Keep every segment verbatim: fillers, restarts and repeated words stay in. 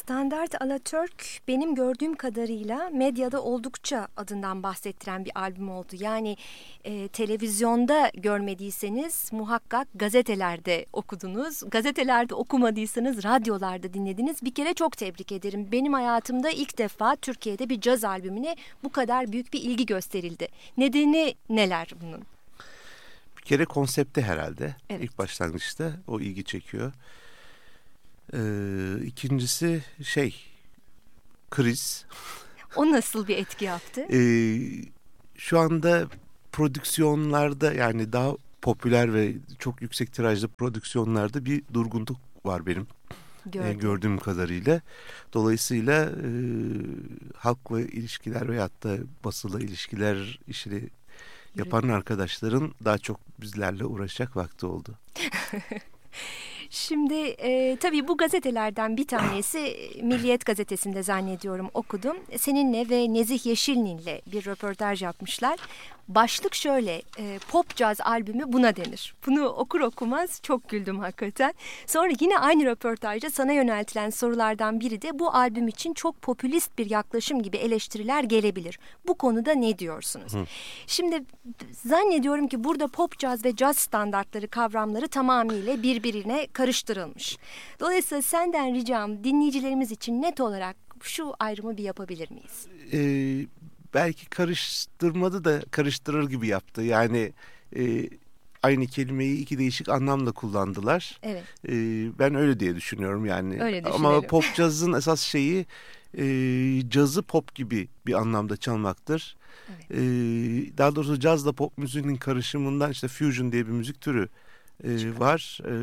Standart Alatürk benim gördüğüm kadarıyla medyada oldukça adından bahsettiren bir albüm oldu. Yani e, televizyonda görmediyseniz muhakkak gazetelerde okudunuz. Gazetelerde okumadıysanız radyolarda dinlediniz. Bir kere çok tebrik ederim. Benim hayatımda ilk defa Türkiye'de bir caz albümüne bu kadar büyük bir ilgi gösterildi. Nedeni neler bunun? Bir kere konsepte herhalde. Evet. İlk başlangıçta o ilgi çekiyor. Ee, ikincisi şey kriz. O nasıl bir etki yaptı? Ee, şu anda prodüksiyonlarda yani daha popüler ve çok yüksek tirajlı prodüksiyonlarda bir durgunluk var benim e, gördüğüm kadarıyla. Dolayısıyla e, halkla ilişkiler veyahut da basıla ilişkiler işini yapan arkadaşların daha çok bizlerle uğraşacak vakti oldu. Şimdi e, tabii bu gazetelerden bir tanesi Milliyet Gazetesi'nde zannediyorum okudum. Seninle ve Nezih Yeşilnin'le bir röportaj yapmışlar. Başlık şöyle, e, pop caz albümü buna denir. Bunu okur okumaz çok güldüm hakikaten. Sonra yine aynı röportajda sana yöneltilen sorulardan biri de bu albüm için çok popülist bir yaklaşım gibi eleştiriler gelebilir. Bu konuda ne diyorsunuz? Hı. Şimdi zannediyorum ki burada pop caz ve caz standartları kavramları tamamıyla birbirine karıştırılmış. Dolayısıyla senden ricam dinleyicilerimiz için net olarak şu ayrımı bir yapabilir miyiz? Ee, belki karıştırmadı da karıştırır gibi yaptı. Yani e, aynı kelimeyi iki değişik anlamda kullandılar. Evet. E, ben öyle diye düşünüyorum yani. Öyle ama pop cazın esas şeyi e, cazı pop gibi bir anlamda çalmaktır. Evet. E, daha doğrusu cazla pop müziğinin karışımından işte fusion diye bir müzik türü e, var. E,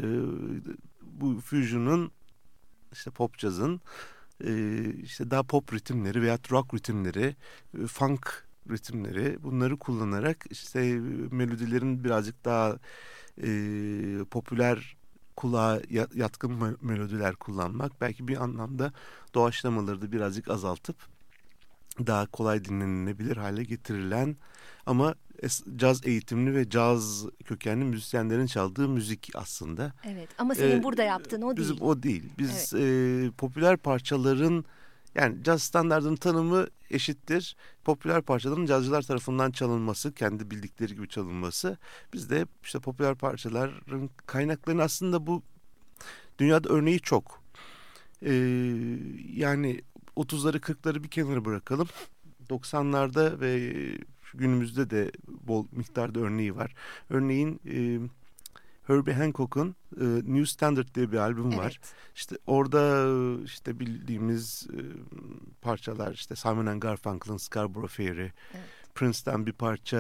bu fusion'un işte pop cazın e, işte daha pop ritimleri veya rock ritimleri, e, funk ritimleri bunları kullanarak işte melodilerin birazcık daha e, popüler kulağa yatkın melodiler kullanmak belki bir anlamda doğaçlamaları da birazcık azaltıp daha kolay dinlenilebilir hale getirilen ama caz eğitimli ve caz kökenli müzisyenlerin çaldığı müzik aslında. Evet ama senin ee, burada yaptığın o bizim değil. O değil. Biz evet. e, popüler parçaların yani caz standardının tanımı eşittir. Popüler parçaların cazcılar tarafından çalınması, kendi bildikleri gibi çalınması. Biz de işte popüler parçaların kaynaklarını aslında bu dünyada örneği çok. Ee, yani otuzları kırkları bir kenara bırakalım. doksanlarda ve günümüzde de bol miktarda örneği var. Örneğin e, Herbie Hancock'un e, New Standard diye bir albüm evet. var. İşte orada işte bildiğimiz e, parçalar işte Simon and Garfunkel'ın Scarborough Fair'i, evet. Prince'ten bir parça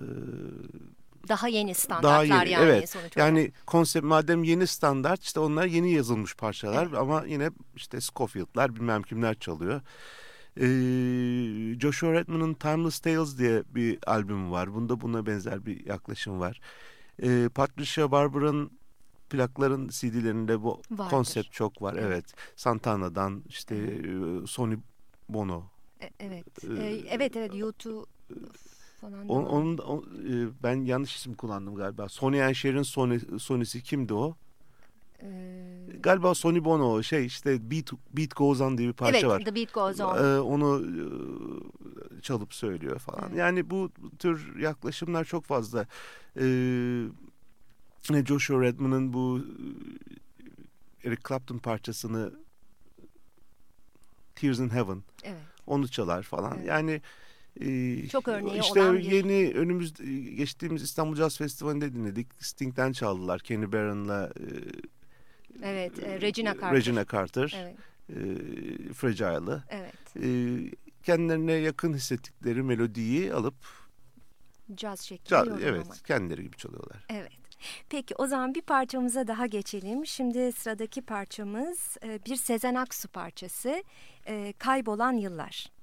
e, daha yeni standartlar daha yeni, yani evet. sonuç olarak. Yani konsept madem yeni standart işte onlar yeni yazılmış parçalar evet. Ama yine işte Scofield'lar bilmem kimler çalıyor. Ee, Joshua Redman'ın Timeless Tales diye bir albüm var. Bunda buna benzer bir yaklaşım var. Ee, Patricia Barber'ın plakların C D'lerinde bu vardır. Konsept çok var. Evet. evet. Santana'dan işte evet. Sonny Bono. E, evet. Ee, evet evet YouTube falan. On, onun on, ben yanlış isim kullandım galiba. Sonny and Cher'in Sony, Sony'si kimdi o? Ee, Galiba Sonny Bono şey işte Beat, Beat Goes On diye bir parça evet, var. Evet, The Beat Goes On. Ee, onu e, çalıp söylüyor falan. Evet. Yani bu tür yaklaşımlar çok fazla. Ee, Joshua Redman'ın bu Eric Clapton parçasını Tears in Heaven. Evet. Onu çalar falan. Evet. Yani e, çok örneği işte olan bir... yeni önümüz geçtiğimiz İstanbul Jazz Festivali'nde dinledik. Sting'den çaldılar. Kenny Barron'la e, evet, e, Regina Carter. Regina Carter. Evet. E, Fragile'ı. Evet. E, kendilerine yakın hissettikleri melodiyi alıp caz şekli caz, yorumlamak. Evet, kendileri gibi çalıyorlar. Evet. Peki o zaman bir parçamıza daha geçelim. Şimdi sıradaki parçamız bir Sezen Aksu parçası, Kaybolan Yıllar.